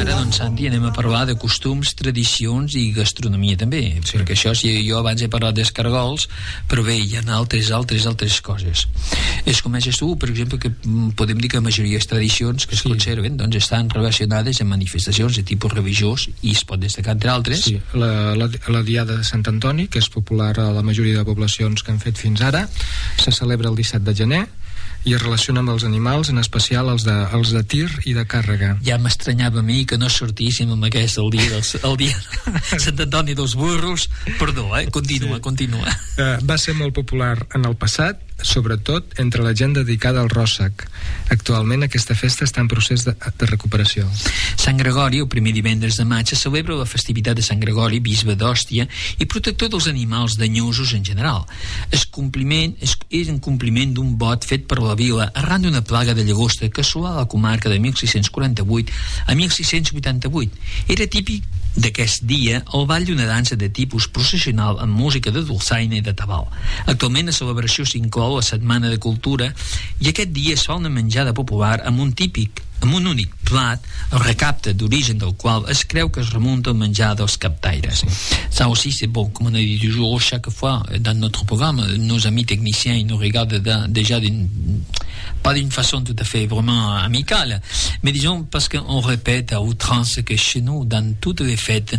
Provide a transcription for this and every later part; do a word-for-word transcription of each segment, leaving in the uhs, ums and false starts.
ara, doncs, Santi, anem a parlar de costums, tradicions i gastronomia també, sí. Perquè això, si jo abans he parlat d'escargols, però bé, hi ha altres, altres, altres coses. Es comences tu, per exemple, que podem dir que la majoria de tradicions que es sí. conserven, doncs, estan relacionades amb manifestacions de tipus religiós i es pot destacar entre altres. Sí, la, la, la Diada de Sant Antoni, que és popular a la majoria de poblacions que han fet fins ara, se celebra el disset de gener i es relaciona amb els animals, en especial els de, els de tir i de càrrega. Ja m'estranyava a mi que no sortíssim amb aquest el dia, dels, el dia de Sant Antoni dels burros. Perdó, eh? Continua, sí. continua. Uh, va ser molt popular en el passat, sobretot entre la gent dedicada al ròssec. Actualment aquesta festa està en procés de, de recuperació. Sant Gregori, el primer divendres de maig, se celebra la festivitat de Sant Gregori, bisbe d'Òstia i protector dels animals danyosos en general. Es compliment, és, és en compliment d'un vot fet per la vila arran d'una plaga de llagosta que assolà la comarca de mil sis-cents quaranta-vuit a mil sis-cents vuitanta-vuit. Era típic d'aquest dia el ball d'una dansa de tipus processional amb música de dolçaina i de tabal. Actualment la celebració s'inclou a la Setmana de Cultura i aquest dia es fa una menjada popular amb un típic amb un únic plat, el recapte d'origen del qual es creu que es remunta al menjar dels captaires. Ça aussi, c'est bon, comme on a dit toujours chaque fois dans notre programme, nos amis techniciens, ils nous regardent dans, déjà d'une, pas d'une façon tout à fait vraiment amicale, mais disons parce qu'on répète à outrance que chez nous, dans toutes les fêtes,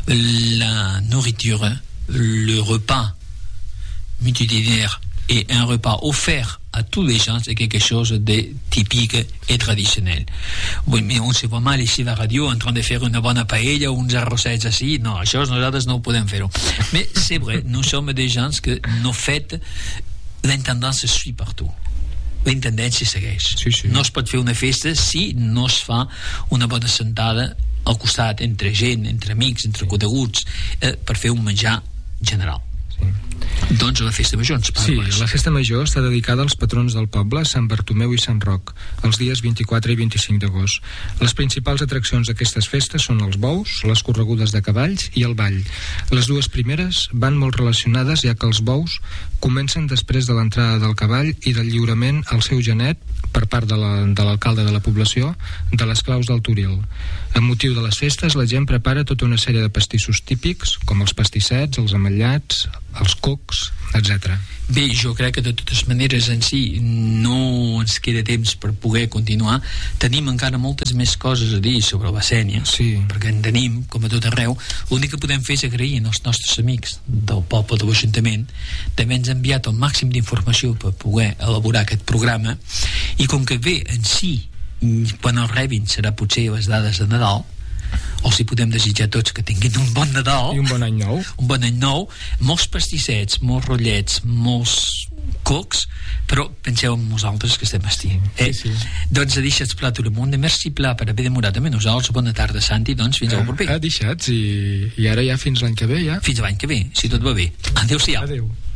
la nourriture, le repas multitudinaire et un repas offert à tous les gens, c'est quelque chose de typique et traditionnel. Oui, mais on se voit mal ici à la radio en train de faire une bonne paella ou uns arrossets així. No, això nosaltres no ho podem fer-ho. Mais c'est vrai, nous sommes des gens que nos fêtes, l'intendance se suit partout. La intendència segueix. Sí, sí. No es pot fer una festa si no es fa una bona sentada al costat entre gent, entre amics, entre sí. coneguts, eh, per fer un menjar general. Sí. Doncs la festa major ens parles. Sí, la festa major està dedicada als patrons del poble, Sant Bartomeu i Sant Roc, els dies vint-i-quatre i vint-i-cinc d'agost. Les principals atraccions d'aquestes festes són els bous, les corregudes de cavalls i el ball. Les dues primeres van molt relacionades, ja que els bous comencen després de l'entrada del cavall i del lliurament al seu genet per part de l'alcalde de, de la població de les claus del Toril. Amb motiu de les festes, la gent prepara tota una sèrie de pastissos típics, com els pastissets, els ametllats, els cocs, etcètera. Bé, jo crec que de totes maneres en si no ens queda temps per poder continuar. Tenim encara moltes més coses a dir sobre la Sénia, sí. perquè en tenim, com a tot arreu. L'únic que podem fer és agrair als nostres amics del poble de l'Ajuntament d'haver ens enviat el màxim d'informació per poder elaborar aquest programa, i com que bé en si quan el rebin serà potser les dades de Nadal, o si podem desitjar tots que tinguin un bon Nadal i un bon any nou, un bon any nou, molts pastissets, molts rotllets, molts cocs, però penseu en nosaltres que estem estint, eh? Sí, sí. Doncs a deixats pla tot el món, merci pla per haver demorat amb nosaltres. Bona tarda, Santi, doncs fins eh, al proper. A deixats, i, i ara ja fins l'any que ve ja. Fins l'any que ve, si tot va bé. Adéu-siau. Adéu.